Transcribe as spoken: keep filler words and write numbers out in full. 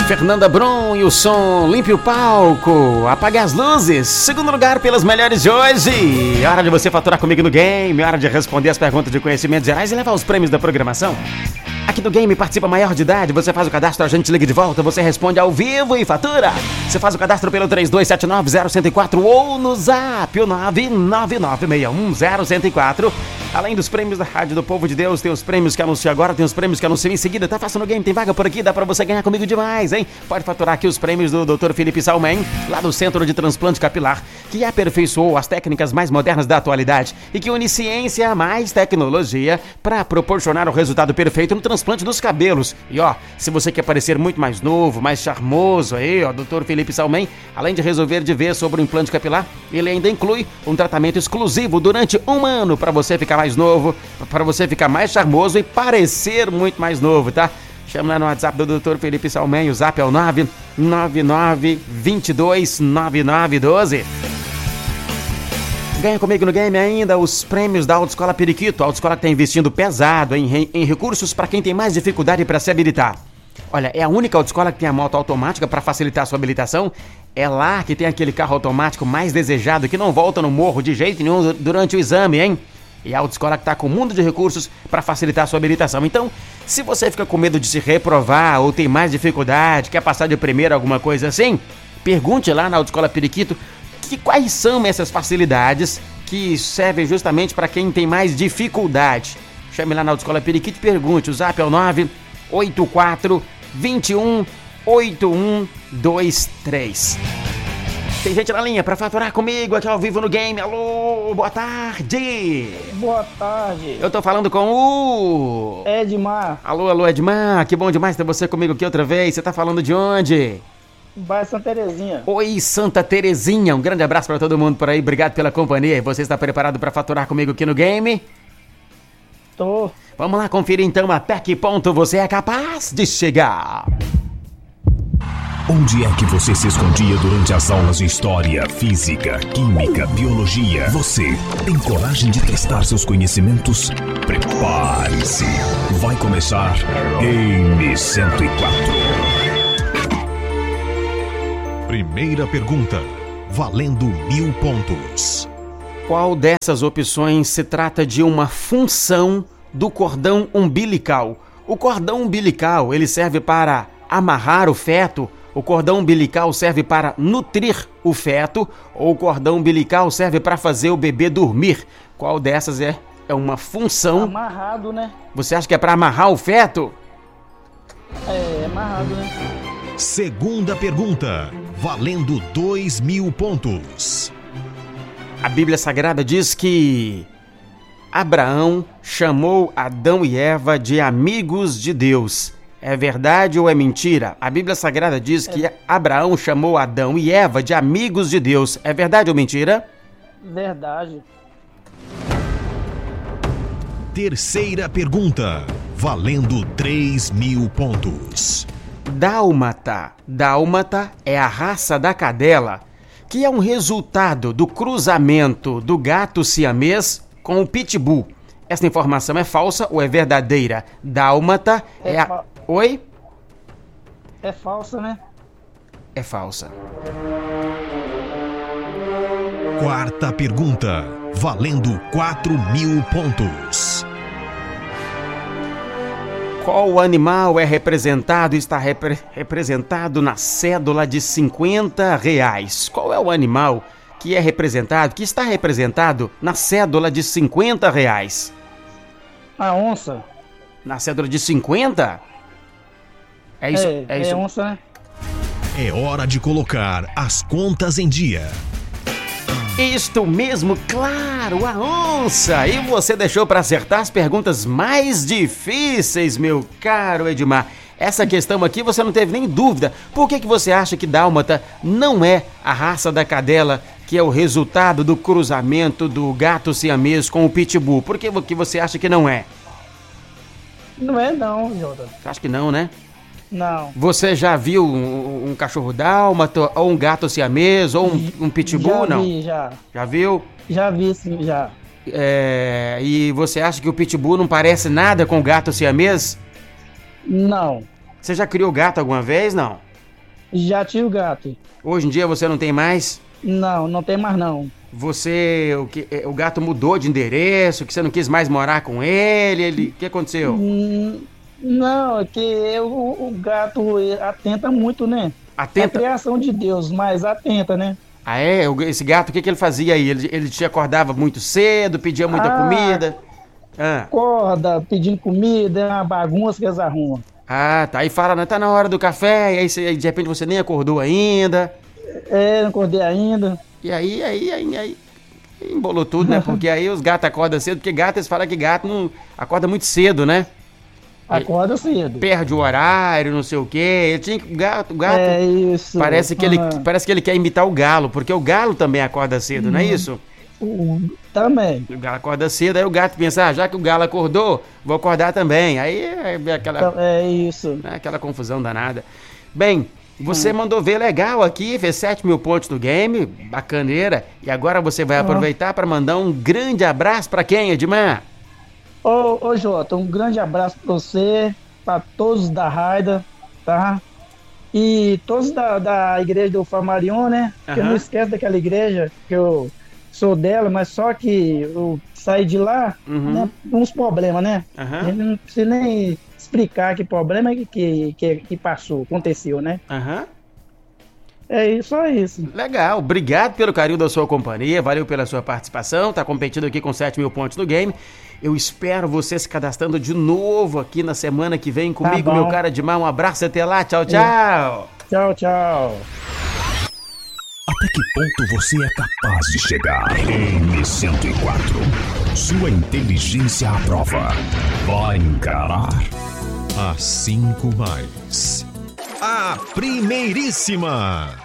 Fernanda Brum e o som Limpe o Palco, apague as luzes. Segundo lugar pelas melhores de hoje. Hora de você faturar comigo no game, hora de responder as perguntas de conhecimentos gerais e levar os prêmios da programação. Aqui no game participa maior de idade, você faz o cadastro, a gente liga de volta, você responde ao vivo e fatura. Você faz o cadastro pelo três dois sete nove zero um zero quatro ou no zap, o nove nove nove seis um zero zero quatro. Além dos prêmios da Rádio do Povo de Deus, tem os prêmios que anuncio agora, tem os prêmios que anuncio em seguida. Tá fácil no game, tem vaga por aqui, dá pra você ganhar comigo demais, hein? Pode faturar aqui os prêmios do doutor Felipe Salmen, lá do Centro de Transplante Capilar, que aperfeiçoou as técnicas mais modernas da atualidade e que une ciência mais tecnologia para proporcionar o resultado perfeito no transplante dos cabelos. E ó, se você quer parecer muito mais novo, mais charmoso aí, ó, doutor Felipe Salmen, além de resolver de vez sobre o implante capilar, ele ainda inclui um tratamento exclusivo durante um ano para você ficar mais novo, para você ficar mais charmoso e parecer muito mais novo, tá? Chama lá no WhatsApp do doutor Felipe Salmen, o zap é o nove nove nove dois dois nove nove um dois. Ganha comigo no game ainda os prêmios da Autoescola Periquito, a autoescola que está investindo pesado em, em recursos para quem tem mais dificuldade para se habilitar. Olha, é a única autoescola que tem a moto automática para facilitar a sua habilitação. É lá que tem aquele carro automático mais desejado que não volta no morro de jeito nenhum durante o exame, hein? E a autoescola que está com um mundo de recursos para facilitar a sua habilitação. Então, se você fica com medo de se reprovar ou tem mais dificuldade, quer passar de primeira, alguma coisa assim, pergunte lá na Autoescola Periquito que quais são essas facilidades que servem justamente para quem tem mais dificuldade. Chame lá na Autoescola Periquito e pergunte. O zap é o nove oito quatro dois um oito um dois três. Tem gente na linha pra faturar comigo aqui ao vivo no game. Alô, boa tarde. Boa tarde. Eu tô falando com o... Edmar. Alô, alô, Edmar. Que bom demais ter você comigo aqui outra vez. Você tá falando de onde? Bairro Santa Terezinha. Oi, Santa Terezinha. Um grande abraço pra todo mundo por aí. Obrigado pela companhia. Você está preparado pra faturar comigo aqui no game? Tô. Vamos lá conferir então até que ponto você é capaz de chegar. Onde é que você se escondia durante as aulas de história, física, química, biologia? Você tem coragem de testar seus conhecimentos? Prepare-se! Vai começar Game cento e quatro. Primeira pergunta, valendo mil pontos. Qual dessas opções se trata de uma função do cordão umbilical? O cordão umbilical, ele serve para amarrar o feto. O cordão umbilical serve para nutrir o feto ou o cordão umbilical serve para fazer o bebê dormir? Qual dessas é, é uma função? Amarrado, né? Você acha que é para amarrar o feto? É, amarrado, né? Segunda pergunta, valendo dois mil pontos. A Bíblia Sagrada diz que Abraão chamou Adão e Eva de amigos de Deus. É verdade ou é mentira? A Bíblia Sagrada diz que Abraão chamou Adão e Eva de amigos de Deus. É verdade ou mentira? Verdade. Terceira pergunta, valendo três mil pontos. Dálmata. Dálmata é a raça da cadela, que é um resultado do cruzamento do gato siamês com o pitbull. Essa informação é falsa ou é verdadeira? Dálmata é, é a... Fa... Oi? É falsa, né? É falsa. Quarta pergunta, valendo quatro mil pontos. Qual animal é representado, está repre- representado na cédula de cinquenta reais? Qual é o animal que é representado, que está representado na cédula de cinquenta reais? A onça. Na cédula de cinquenta? É isso? É, é, isso? é onça, né? É hora de colocar as contas em dia. Isto mesmo, claro, a onça! E você deixou para acertar as perguntas mais difíceis, meu caro Edmar. Essa questão aqui você não teve nem dúvida. Por que que você acha que dálmata não é a raça da cadela, que é o resultado do cruzamento do gato siamês com o pitbull? Por que que você acha que não é? Não é não, Jota. Você acha que não, né? Não. Você já viu um, um cachorro dálmata, ou um gato siamês, ou um, um pitbull, já não? Vi, já. Já viu? Já vi, sim, já. É, e você acha que o pitbull não parece nada com o gato siamês? Não. Você já criou gato alguma vez, não? Já tive o gato. Hoje em dia você não tem mais? Não, não tem mais não. Você, o, que, o gato mudou de endereço, que você não quis mais morar com ele, ele, o que aconteceu? Hum, Não, é que eu- o, o gato eh, atenta muito, né? É a Atenta. criação de Deus, mas atenta, né? Ah, é? O- Esse gato, o que, que ele fazia aí? Ele, ele te acordava muito cedo, pedia muita Ah. comida? Ah. Acorda pedindo comida, é uma bagunça que eles arrumam. Ah, tá. Aí fala, né? Tá na hora do café, e aí, você- aí de repente você nem acordou ainda. É, não acordei ainda. E aí, aí, aí, aí, embolou tudo, né? Porque aí os gatos acordam cedo, porque gato, eles falam que gato não acorda muito cedo, né? Acorda cedo. Perde o horário, não sei o quê. Ele tinha que- o gato, o gato É isso. parece que ele Aham. parece que ele quer imitar o galo, porque o galo também acorda cedo, não é isso? O- Também. O galo acorda cedo, aí o gato pensa, ah, já que o galo acordou, vou acordar também. Aí é aquela, É isso. né, aquela confusão danada. Bem, você mandou ver legal aqui, fez sete mil pontos no game, bacaneira. E agora você vai aproveitar para mandar um grande abraço para quem, Edmar? Ô, ô Jota, um grande abraço pra você, pra todos da Raida, tá? E todos da, da igreja do Famarion, né? Que eu Aham. não esqueço daquela igreja, que eu sou dela, mas só que eu saí de lá, Uhum. né? Uns problemas, né? Aham. A gente não precisa nem explicar que problema que, que, que, que passou, aconteceu, né? Aham. É isso, só isso. Legal, obrigado pelo carinho da sua companhia, valeu pela sua participação, tá competindo aqui com sete mil pontos no game. Eu espero você se cadastrando de novo aqui na semana que vem comigo, bom. meu cara de mar. Um abraço, até lá, tchau, tchau. Tchau, tchau. Até que ponto você é capaz de chegar? M cento e quatro. Sua inteligência à prova. Vai encarar A cinco mais. A primeiríssima.